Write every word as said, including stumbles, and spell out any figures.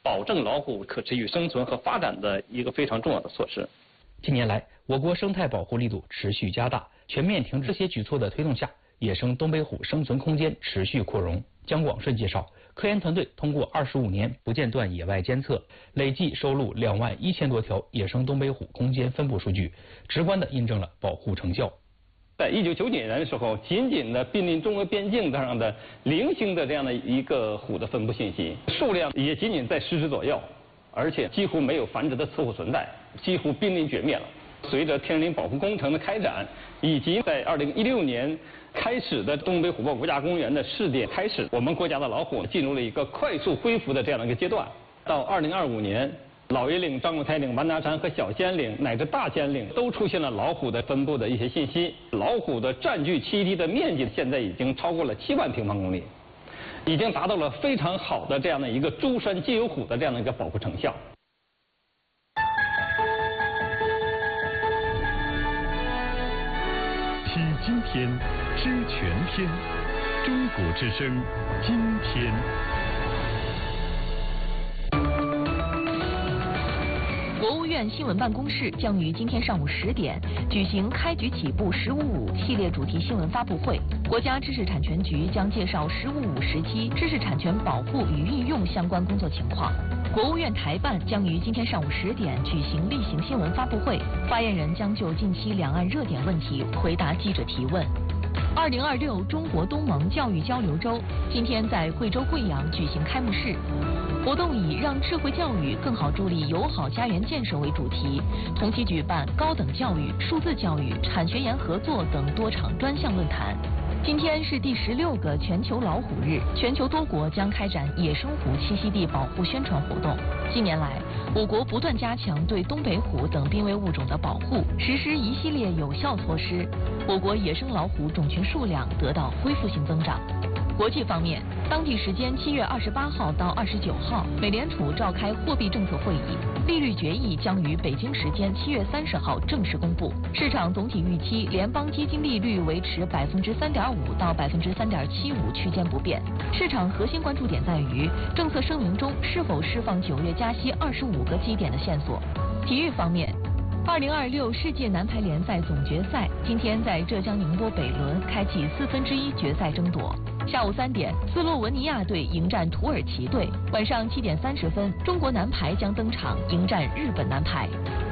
保证老虎可持续生存和发展的一个非常重要的措施。 近年来，我国生态保护力度持续加大，全面停止这些举措的推动下，野生东北虎生存空间持续扩容。姜广顺介绍，科研团队通过二十五年不间断野外监测，累计收录两万一千多条野生东北虎空间分布数据，直观地印证了保护成效。 在一九九几年的时候，仅仅的濒临中俄边境上的零星的这样的一个虎的分布信息，数量也仅仅在十只左右，而且几乎没有繁殖的雌虎存在，几乎濒临绝灭了。随着天然林保护工程的开展，以及在二零一六年开始的东北虎豹国家公园的试点开始，我们国家的老虎进入了一个快速恢复的这样的一个阶段。到二零二五年，老爷岭、张果台岭、完达山和小仙岭乃至大仙岭都出现了老虎的分布的一些信息。老虎的占据栖地的面积现在已经超过了七万平方公里，已经达到了非常好的这样的一个诸山皆有虎的这样的一个保护成效。 听今天，知全天，中国之声，今天。 国务院新闻办公室将于今天上午十点举行开局起步“十五五”系列主题新闻发布会。国家知识产权局将介绍“十五五”时期知识产权保护与运用相关工作情况。国务院台办将于今天上午十点举行例行新闻发布会，发言人将就近期两岸热点问题回答记者提问。二零二六中国东盟教育交流周今天在贵州贵阳举行开幕式。活动以让智慧教育更好助力友好家园建设为主题，同期举办高等教育、数字教育、产学研合作等多场专项论坛。今天是第十六个全球老虎日，全球多国将开展野生虎栖息地保护宣传活动。近年来，我国不断加强对东北虎等濒危物种的保护，实施一系列有效措施，我国野生老虎种群数量得到恢复性增长。国际方面，当地时间七月二十八号到二十九号，美联储召开货币政策会议，利率决议将于北京时间七月三十号正式公布。市场总体预期联邦基金利率维持百分之三点五到百分之三点七五区间不变。市场核心关注点在于政策声明中是否释放九月加息二十五个基点的线索。体育方面，二零二六世界男排联赛总决赛今天在浙江宁波北仑开启四分之一决赛争夺。下午三点，斯洛文尼亚队迎战土耳其队。晚上七点三十分，中国男排将登场迎战日本男排。